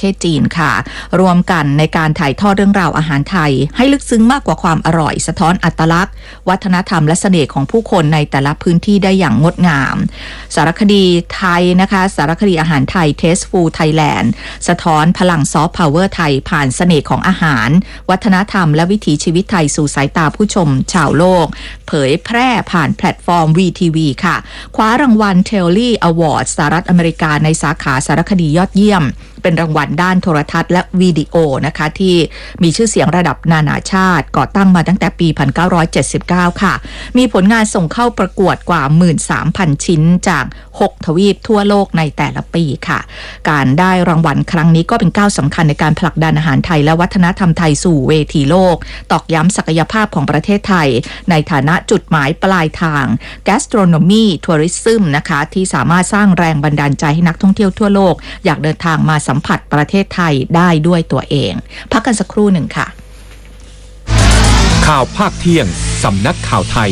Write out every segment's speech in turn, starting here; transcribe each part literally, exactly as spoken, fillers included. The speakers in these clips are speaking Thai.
ทศจีนค่ะรวมกันในการถ่ายทอดเรื่องราวอาหารไทยให้ลึกซึ้งมากกว่าความอร่อยสะท้อนอัตลักษณ์วัฒนธรรมและเสน่ห์ของผู้คนในแต่ละพื้นที่ได้อย่างงดงามสารคดีไทยนะคะสารคดีอาหารไทย Tasteful Thailand สะท้อนพลังซอฟต์พาวเวอร์ไทยผ่านเสน่ห์ของอาหารวัฒนธรรมและวิถีชีวิตไทยสู่สายตาผู้ชมชาวโลกเผยแพร่ผ่านแพลตฟอร์ม วี ที วี ค่ะคว้ารางวัล Telly Award สหรัฐอเมริกาในสาขาสารคดียอดเยี่ยมเป็นรางวัลด้านโทรทัศน์และวิดีโอนะคะที่มีชื่อเสียงระดับนานาชาติก่อตั้งมาตั้งแต่ปี หนึ่งพันเก้าร้อยเจ็ดสิบเก้า ค่ะมีผลงานส่งเข้าประกวดกว่า หนึ่งหมื่นสามพัน ชิ้นจากหกทวีปทั่วโลกในแต่ละปีค่ะการได้รางวัลครั้งนี้ก็เป็นก้าวสำคัญในการผลักดันอาหารไทยและวัฒนธรรมไทยสู่เวทีโลกตอกย้ำศักยภาพของประเทศไทยในฐานะจุดหมายปลายทาง gastronomy tourism นะคะที่สามารถสร้างแรงบันดาลใจให้นักท่องเที่ยวทั่วโลกอยากเดินทางมาสัมผัสประเทศไทยได้ด้วยตัวเองพักกันสักครู่หนึ่งค่ะข่าวภาคเที่ยงสำนักข่าวไทย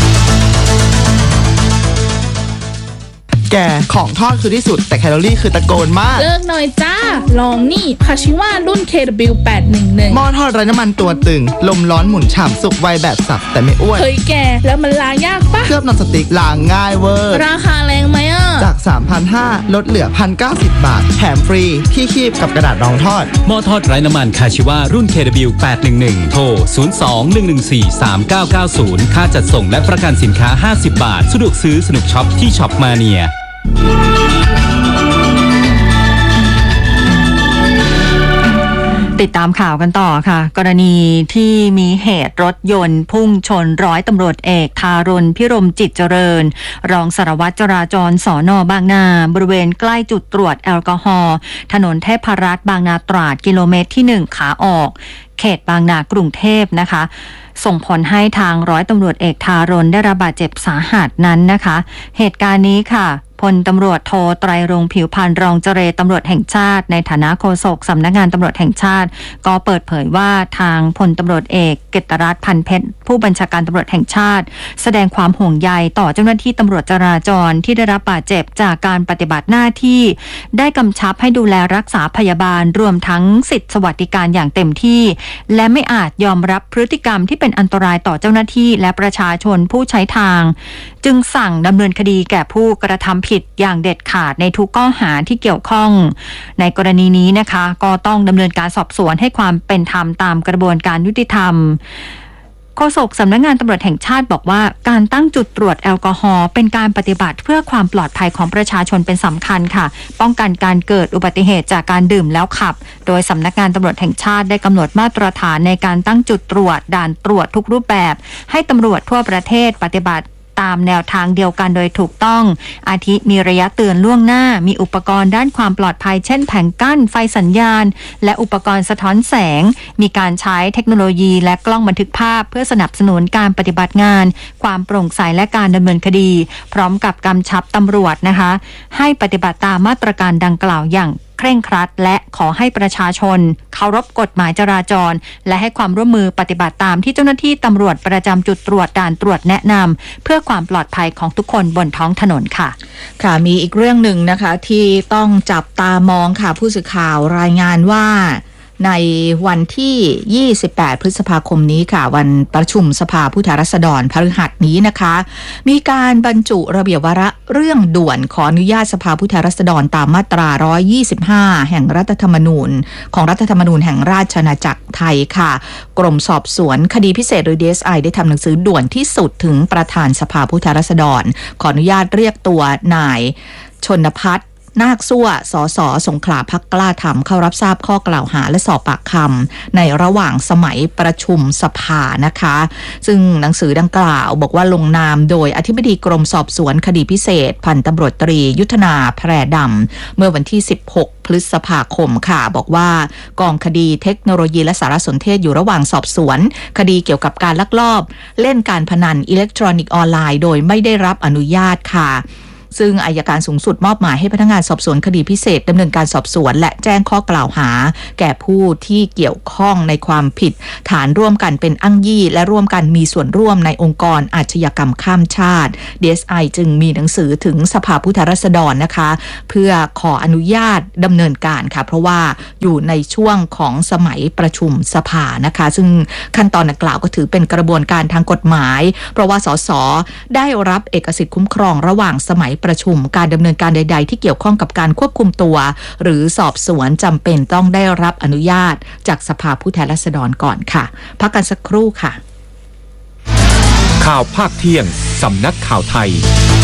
แกของทอดคือที่สุดแต่แคลอรี่คือตะโกนมากเลิกหน่อยจ้าลองนี่คาชิว่ารุ่น เค ดับเบิลยู แปดหนึ่งหนึ่งหม้อทอดไร้น้ำมันตัวตึงลมร้อนหมุนฉ่ำสุกไวแบบสับแต่ไม่อ้วนเฮ้ยแกแล้วมันล้างยากปะเคลือบนอนสติ๊กล้างง่ายเวอร์ราคาแรงไหมอ่ะจาก สามพันห้าร้อย ลดเหลือ หนึ่งพันเก้าสิบ บาทแถมฟรีที่คีบกับกระดาษรองทอดหม้อทอดไร้น้ำมันคาชิว่ารุ่น เค ดับเบิลยู แปดหนึ่งหนึ่ง โทร ศูนย์ สอง หนึ่ง หนึ่ง สี่ สาม เก้า เก้า ศูนย์ ค่าจัดส่งและประกันสินค้าห้าสิบบาทสะดวกซื้อสนุกช็อปที่ช็อปมาเนียติดตามข่าวกันต่อค่ะกรณีที่มีเหตุรถยนต์พุ่งชนร้อยตำรวจเอกทารณพิรมจิตเจริญรองสารวัตรจราจรสน.บางนาบริเวณใกล้จุดตรวจแอลกอฮอล์ถนนเทพรัตน์บางนาตราดกิโลเมตรที่หนึ่งขาออกเขตบางนากรุงเทพนะคะส่งผลให้ทางร้อยตำรวจเอกทารณได้รับบาดเจ็บสาหัสนั้นนะคะเหตุการณ์นี้ค่ะพลตำรวจโทไตรรงค์ผิวพรรณรองเจรตำรวจแห่งชาติในฐานะโฆษกสำนักงานตำรวจแห่งชาติก็เปิดเผยว่าทางพลตำรวจเอกเกตรัตน์พันเพชรผู้บัญชาการตำรวจแห่งชาติแสดงความห่วงใยต่อเจ้าหน้าที่ตำรวจจราจรที่ได้รับบาดเจ็บจากการปฏิบัติหน้าที่ได้กำชับให้ดูแลรักษาพยาบาลรวมทั้งสิทธิสวัสดิการอย่างเต็มที่และไม่อาจยอมรับพฤติกรรมที่เป็นอันตรายต่อเจ้าหน้าที่และประชาชนผู้ใช้ทางจึงสั่งดำเนินคดีแก่ผู้กระทำผิดอย่างเด็ดขาดในทุกข้อหาที่เกี่ยวข้องในกรณีนี้นะคะก็ต้องดำเนินการสอบสวนให้ความเป็นธรรมตามกระบวนการยุติธรรมโฆษกสำนักงานตำรวจแห่งชาติบอกว่าการตั้งจุดตรวจแอลกอฮอล์เป็นการปฏิบัติเพื่อความปลอดภัยของประชาชนเป็นสำคัญค่ะป้องกันการเกิดอุบัติเหตุจากการดื่มแล้วขับโดยสำนักงานตำรวจแห่งชาติได้กำหนดมาตรฐานในการตั้งจุดตรวจด่านตรวจทุกรูปแบบให้ตำรวจทั่วประเทศปฏิบัติตามแนวทางเดียวกันโดยถูกต้องอาทิมีระยะเตือนล่วงหน้ามีอุปกรณ์ด้านความปลอดภัยเช่นแผงกั้นไฟสัญญาณและอุปกรณ์สะท้อนแสงมีการใช้เทคโนโลยีและกล้องบันทึกภาพเพื่อสนับสนุนการปฏิบัติงานความโปร่งใสและการดำเนินคดีพร้อมกับกำชับตำรวจนะคะให้ปฏิบัติตามมาตรการดังกล่าวอย่างเคร่งครัดและขอให้ประชาชนเคารพกฎหมายจราจรและให้ความร่วมมือปฏิบัติตามที่เจ้าหน้าที่ตำรวจประจำจุดตรวจด่านตรวจแนะนำเพื่อความปลอดภัยของทุกคนบนท้องถนนค่ะค่ะมีอีกเรื่องหนึ่งนะคะที่ต้องจับตามองค่ะผู้สื่อข่าวรายงานว่าในวันที่ยี่สิบแปดพฤษภาคมนี้ค่ะวันประชุมสภาผู้แทนราษฎรพฤหัสนี้นะคะมีการบรรจุระเบียบวาระเรื่องด่วนขออนุญาตสภาผู้แทนราษฎรตามมาตราหนึ่งร้อยยี่สิบห้าแห่งรัฐธรรมนูญของรัฐธรรมนูญแห่งราชอาณาจักรไทยค่ะกรมสอบสวนคดีพิเศษหรือ ดี เอส ไอ ได้ทำหนังสือด่วนที่สุดถึงประธานสภาผู้แทนราษฎรขออนุญาตเรียกตัวนายชนภัทรนาคซั่วสสสงขลาพรรคกล้าธรรมเข้ารับทราบข้อกล่าวหาและสอบปากคำในระหว่างสมัยประชุมสภานะคะซึ่งหนังสือดังกล่าวบอกว่าลงนามโดยอธิบดีกรมสอบสวนคดีพิเศษพันตำรวจตรียุทธนาแพรดำเมื่อวันที่สิบหกพฤษภาคมค่ะบอกว่ากองคดีเทคโนโลยีและสารสนเทศอยู่ระหว่างสอบสวนคดีเกี่ยวกับการลักลอบเล่นการพนันอิเล็กทรอนิกส์ออนไลน์โดยไม่ได้รับอนุญาตค่ะซึ่งอัยการสูงสุดมอบหมายให้พนักงานสอบสวนคดีพิเศษดำเนินการสอบสวนและแจ้งข้อกล่าวหาแก่ผู้ที่เกี่ยวข้องในความผิดฐานร่วมกันเป็นอ้างยี่และร่วมกันมีส่วนร่วมในองค์กรอาชญากรรมข้ามชาติ ดี เอส ไอ จึงมีหนังสือถึงสภาผู้แทนราษฎรนะคะเพื่อขออนุญาตดำเนินการค่ะเพราะว่าอยู่ในช่วงของสมัยประชุมสภานะคะซึ่งขั้นตอนดังกล่าวก็ถือเป็นกระบวนการทางกฎหมายเพราะว่าสสได้รับเอกสิทธิ์คุ้มครองระหว่างสมัยประชุมการดำเนินการใดๆที่เกี่ยวข้องกับการควบคุมตัวหรือสอบสวนจำเป็นต้องได้รับอนุญาตจากสภาผู้แทนราษฎรก่อนค่ะพักกันสักครู่ค่ะข่าวภาคเที่ยงสำนักข่าวไทย